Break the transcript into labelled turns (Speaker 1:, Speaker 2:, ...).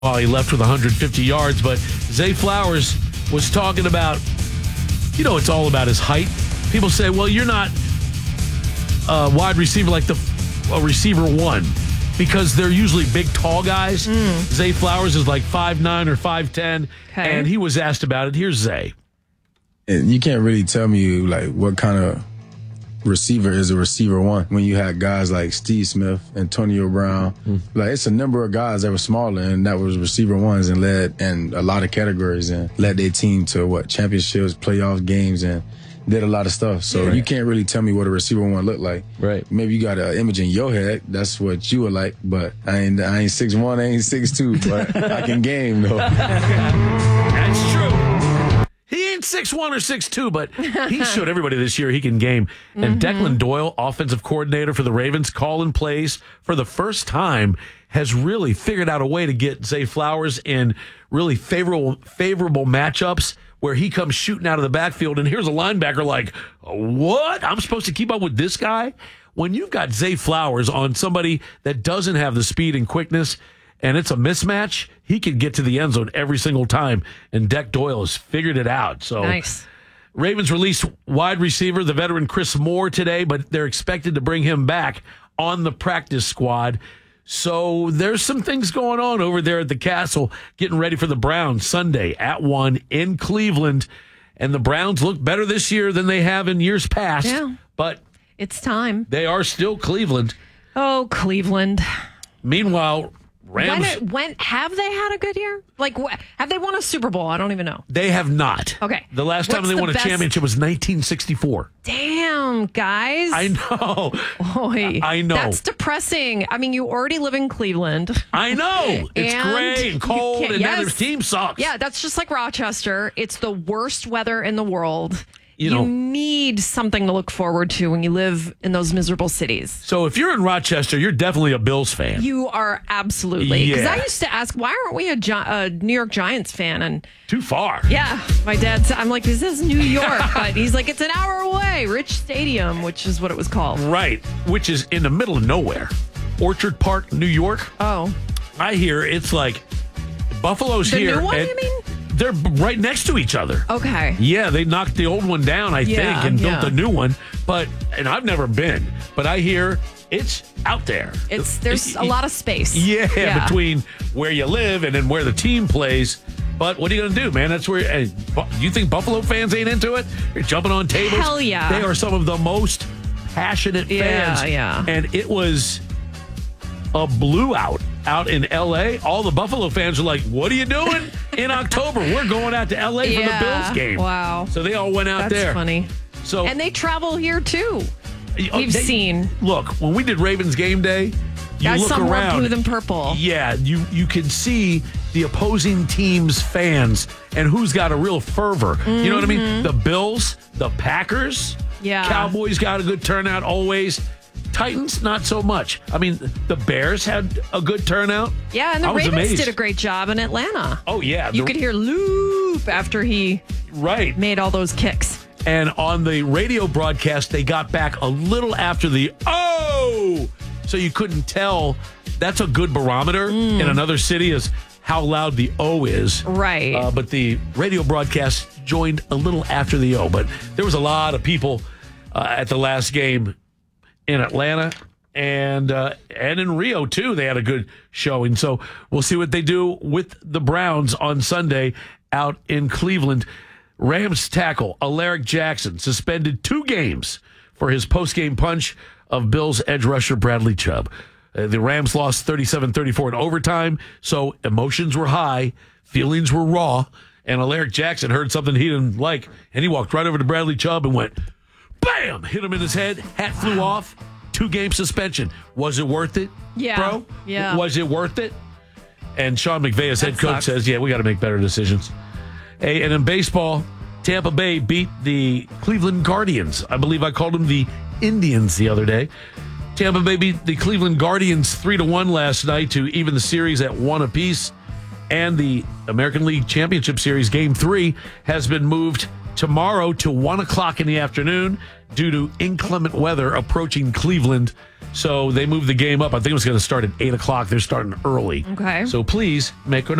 Speaker 1: while he left with 150 yards. But Zay Flowers was talking about, it's all about his height. People say, well, you're not a wide receiver like a receiver one because they're usually big, tall guys. Zay Flowers is like 5'9" or 5'10", and he was asked about it. Here's Zay.
Speaker 2: You can't really tell me what kind of receiver is a receiver one when you had guys like Steve Smith, Antonio Brown. It's a number of guys that were smaller and that was receiver ones and led in a lot of categories and led their team to championships, playoff games, and did a lot of stuff. So you can't really tell me what a receiver one looked like.
Speaker 1: Right.
Speaker 2: Maybe you got an image in your head. That's what you would like. But I ain't 6'1", I ain't 6'2", but I can game though.
Speaker 1: That's true. He ain't 6'1" or 6'2", but he showed everybody this year he can game. And Declan Doyle, offensive coordinator for the Ravens, calling plays for the first time, has really figured out a way to get Zay Flowers in really favorable matchups where he comes shooting out of the backfield. And here's a linebacker like, what? I'm supposed to keep up with this guy? When you've got Zay Flowers on somebody that doesn't have the speed and quickness, and it's a mismatch, he can get to the end zone every single time. And Deck Doyle has figured it out. So
Speaker 3: nice.
Speaker 1: Ravens released wide receiver, the veteran Chris Moore today, but they're expected to bring him back on the practice squad. So there's some things going on over there at the Castle, getting ready for the Browns Sunday at 1 in Cleveland. And the Browns look better this year than they have in years past.
Speaker 3: Yeah.
Speaker 1: But
Speaker 3: it's time.
Speaker 1: They are still Cleveland.
Speaker 3: Oh, Cleveland.
Speaker 1: Meanwhile, Rams.
Speaker 3: When have they had a good year? Have they won a Super Bowl? I don't even know.
Speaker 1: They have not.
Speaker 3: Okay.
Speaker 1: The last time they won a championship was 1964.
Speaker 3: Damn, guys.
Speaker 1: I know.
Speaker 3: Oy.
Speaker 1: I know.
Speaker 3: That's depressing. I mean, you already live in Cleveland.
Speaker 1: I know. It's gray and cold, and now their team sucks.
Speaker 3: Yeah, that's just like Rochester. It's the worst weather in the world.
Speaker 1: You
Speaker 3: need something to look forward to when you live in those miserable cities.
Speaker 1: So if you're in Rochester, you're definitely a Bills fan.
Speaker 3: You are absolutely. Because
Speaker 1: Yeah.
Speaker 3: I used to ask, why aren't we a New York Giants fan? And
Speaker 1: too far.
Speaker 3: yeah, my dad said, I'm like, this is New York. But he's like, it's an hour away. Rich Stadium, which is what it was called.
Speaker 1: Right, which is in the middle of nowhere. Orchard Park, New York.
Speaker 3: Oh.
Speaker 1: I hear it's like Buffalo's
Speaker 3: The
Speaker 1: here.
Speaker 3: new one,
Speaker 1: and
Speaker 3: you mean?
Speaker 1: They're right next to each other.
Speaker 3: Okay.
Speaker 1: Yeah, they knocked the old one down, I think, and built
Speaker 3: yeah.
Speaker 1: a new one. And I've never been, but I hear it's out there.
Speaker 3: There's a lot of space.
Speaker 1: Yeah, between where you live and then where the team plays. But what are you going to do, man? That's where you think Buffalo fans ain't into it? You're jumping on tables.
Speaker 3: Hell yeah.
Speaker 1: They are some of the most passionate fans.
Speaker 3: Yeah.
Speaker 1: And it was a blew out in L.A. All the Buffalo fans are like, what are you doing in October? We're going out to L.A. for the Bills game.
Speaker 3: Wow.
Speaker 1: So they all went out
Speaker 3: That's
Speaker 1: there.
Speaker 3: funny.
Speaker 1: So
Speaker 3: and they travel here, too. We've seen.
Speaker 1: Look, when we did Ravens game day, you look
Speaker 3: some
Speaker 1: around.
Speaker 3: more blue than purple.
Speaker 1: Yeah, you can see the opposing team's fans and who's got a real fervor. You know what I mean? The Bills, the Packers, Cowboys got a good turnout always. Titans, not so much. I mean, the Bears had a good turnout.
Speaker 3: Yeah, and the Ravens
Speaker 1: amazed.
Speaker 3: did a great job in Atlanta.
Speaker 1: Oh, yeah.
Speaker 3: You could hear Loop after he made all those kicks.
Speaker 1: And on the radio broadcast, they got back a little after the so you couldn't tell. That's a good barometer in another city is how loud the O is.
Speaker 3: Right.
Speaker 1: But the radio broadcast joined a little after the O. But there was a lot of people at the last game in Atlanta and in Rio, too. They had a good showing. So we'll see what they do with the Browns on Sunday out in Cleveland. Rams tackle Alaric Jackson suspended 2 games for his post-game punch of Bills edge rusher Bradley Chubb. The Rams lost 37-34 in overtime, so emotions were high, feelings were raw, and Alaric Jackson heard something he didn't like, and he walked right over to Bradley Chubb and went, bam, hit him in his head, hat flew off, 2-game suspension. Was it worth it, bro?
Speaker 3: Yeah.
Speaker 1: Was it worth it? And Sean McVay, as head coach, says, we got to make better decisions. Hey, and in baseball, Tampa Bay beat the Cleveland Guardians. I believe I called them the Indians the other day. Tampa Bay beat the Cleveland Guardians 3-1 last night to even the series at 1 apiece. And the American League Championship Series Game 3 has been moved tomorrow to 1 o'clock in the afternoon due to inclement weather approaching Cleveland. So they moved the game up. I think it was going to start at 8 o'clock. They're starting early.
Speaker 3: Okay.
Speaker 1: So please make a